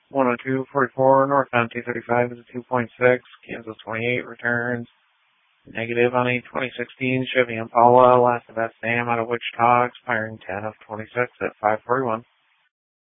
102.44, northbound 235 is a 2.6, Kansas 28 returns. Negative on a 2016 Chevy Impala, last of that Sam out of Wichita, expiring 10 of 26 at 541.